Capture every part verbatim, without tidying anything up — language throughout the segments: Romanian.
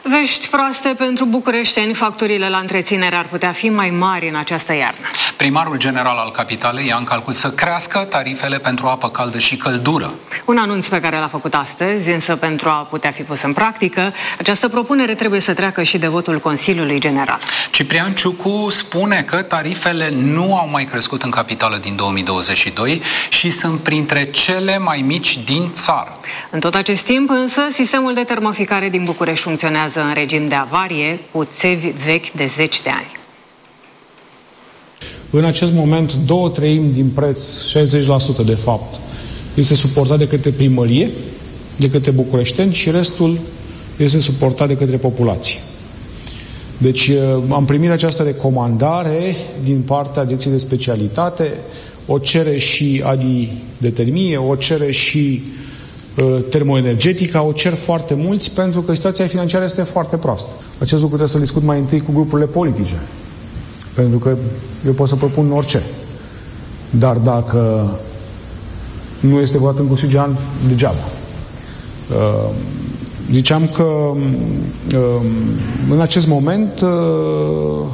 Vești proaste pentru bucureșteni, facturile la întreținere ar putea fi mai mari în această iarnă. Primarul general al capitalei ia în calcul să crească tarifele pentru apă caldă și căldură. Un anunț pe care l-a făcut astăzi, însă pentru a putea fi pus în practică, această propunere trebuie să treacă și de votul Consiliului General. Ciprian Ciucu spune că tarifele nu au mai crescut în capitală din două mii douăzeci și doi și sunt printre cele mai mici din țară. În tot acest timp, însă, sistemul de termoficare din București funcționează în regim de avarie, cu țevi vechi de zeci de ani. În acest moment, două treimi din preț, șaizeci la sută de fapt, este suportat de către primărie, de către bucureșteni și restul este suportat de către populație. Deci am primit această recomandare din partea Direcției de Specialitate, o cere și Adi de Termie, o cere și uh, termoenergetica, o cer foarte mulți pentru că situația financiară este foarte proastă. Acest lucru trebuie să-l discut mai întâi cu grupurile politice. Pentru că eu pot să propun orice. Dar dacă nu este votat în Consiliul General, degeaba. Uh, ziceam că uh, în acest moment uh,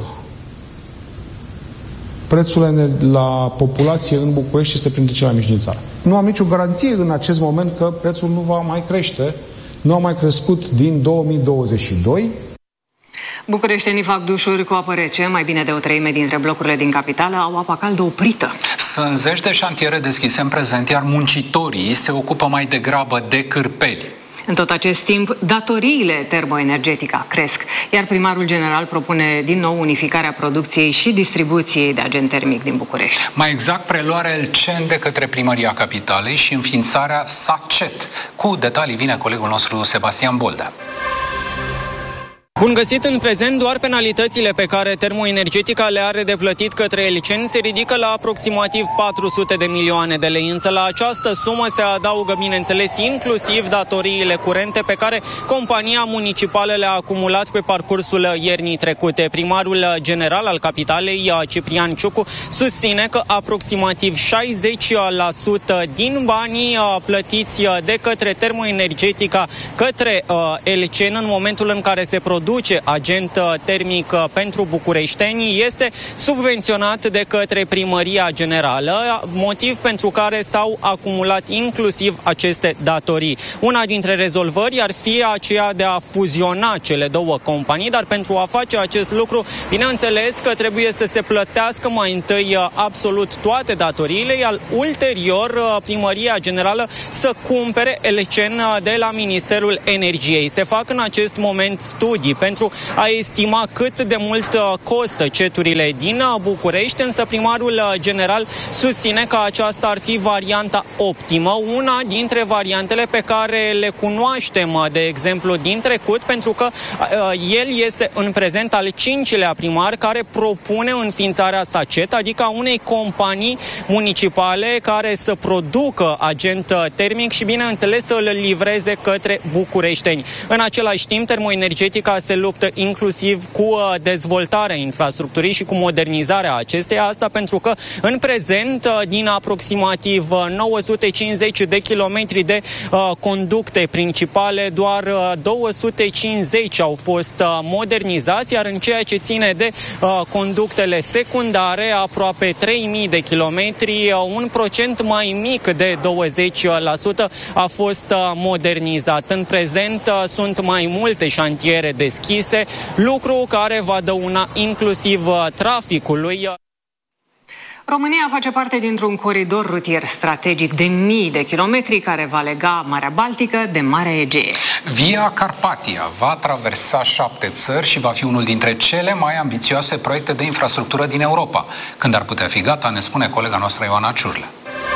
prețul la populație în București este printre cele mai mici din țară. Nu am nicio garanție în acest moment că prețul nu va mai crește. Nu a mai crescut din două mii douăzeci și doi. Bucureștenii fac dușuri cu apă rece. Mai bine de o treime dintre blocurile din capitală au apă caldă oprită. Sunt zeci de șantiere deschise în prezent, iar muncitorii se ocupă mai degrabă de cârpeli. În tot acest timp, datoriile termoenergetica cresc, iar primarul general propune din nou unificarea producției și distribuției de agent termic din București. Mai exact, preluarea Elcen de către Primăria Capitalei și înființarea SACET. Cu detalii vine colegul nostru Sebastian Boldea. Bun găsit! În prezent, doar penalitățile pe care termoenergetica le are de plătit către Elcen se ridică la aproximativ patru sute de milioane de lei, însă la această sumă se adaugă, bineînțeles, inclusiv datoriile curente pe care compania municipală le-a acumulat pe parcursul iernii trecute. Primarul general al capitalei, Ciprian Ciucu, susține că aproximativ șaizeci la sută din banii plătiți de către termoenergetica către Elcen în momentul în care se produce agent termic pentru bucureșteni este subvenționat de către Primăria Generală, motiv pentru care s-au acumulat inclusiv aceste datorii. Una dintre rezolvări ar fi aceea de a fuziona cele două companii, dar pentru a face acest lucru, bineînțeles că trebuie să se plătească mai întâi absolut toate datoriile, iar ulterior Primăria Generală să cumpere Elcen de la Ministerul Energiei. Se fac în acest moment studii pentru a estima cât de mult costă ceturile din București, însă primarul general susține că aceasta ar fi varianta optimă, una dintre variantele pe care le cunoaștem, de exemplu, din trecut, pentru că el este în prezent al cincilea primar care propune înființarea SACET, adică a unei companii municipale care să producă agent termic și, bineînțeles, să îl livreze către bucureșteni. În același timp, termoenergetica se luptă inclusiv cu dezvoltarea infrastructurii și cu modernizarea acesteia, asta pentru că în prezent din aproximativ nouă sute cincizeci de kilometri de uh, conducte principale, doar uh, două sute cincizeci au fost uh, modernizați, iar în ceea ce ține de uh, conductele secundare, aproape trei mii de kilometri, uh, un procent mai mic de douăzeci la sută a fost uh, modernizat. În prezent uh, sunt mai multe șantiere deschise, lucru care va dăuna inclusiv traficului. România face parte dintr-un coridor rutier strategic de mii de kilometri care va lega Marea Baltică de Marea Egee. Via Carpathia va traversa șapte țări și va fi unul dintre cele mai ambițioase proiecte de infrastructură din Europa. Când ar putea fi gata, ne spune colega noastră Ioana Ciurlea.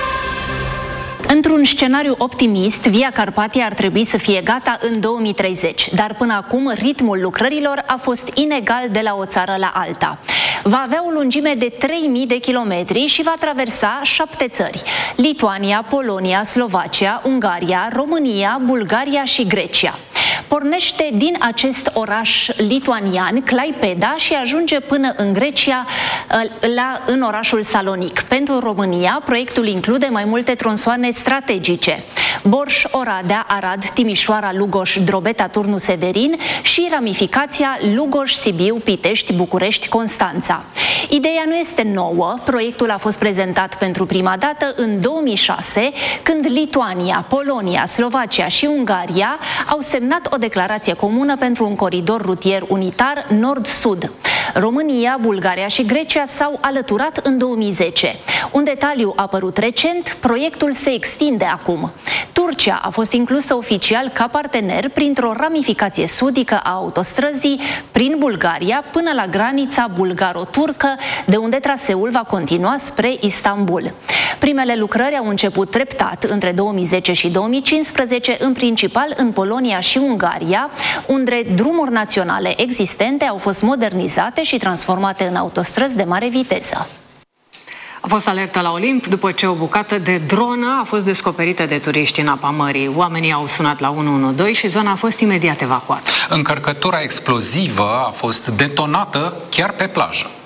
Într-un scenariu optimist, Via Carpathia ar trebui să fie gata în două mii treizeci, dar până acum ritmul lucrărilor a fost inegal de la o țară la alta. Va avea o lungime de trei mii de kilometri și va traversa șapte țări: Lituania, Polonia, Slovacia, Ungaria, România, Bulgaria și Grecia. Pornește din acest oraș lituanian, Klaipėda, și ajunge până în Grecia, la, în orașul Salonic. Pentru România, proiectul include mai multe tronsoane strategice: Borș, Oradea, Arad, Timișoara, Lugoș, Drobeta, Turnu Severin și ramificația Lugoș, Sibiu, Pitești, București, Constanța. Ideea nu este nouă, proiectul a fost prezentat pentru prima dată în două mii șase, când Lituania, Polonia, Slovacia și Ungaria au semnat o declarație comună pentru un coridor rutier unitar nord-sud. România, Bulgaria și Grecia s-au alăturat în două mii zece. Un detaliu a apărut recent: proiectul se extinde acum. Turcia a fost inclusă oficial ca partener printr-o ramificație sudică a autostrăzii prin Bulgaria până la granița bulgaro-turcă, de unde traseul va continua spre Istanbul. Primele lucrări au început treptat între două mii zece și două mii cincisprezece, în principal în Polonia și Ungaria, unde drumuri naționale existente au fost modernizate și transformate în autostrăzi de mare viteză. A fost alertă la Olimp după ce o bucată de dronă a fost descoperită de turiști în apa mării. Oamenii au sunat la unu unu doi și zona a fost imediat evacuată. Încărcătura explozivă a fost detonată chiar pe plajă.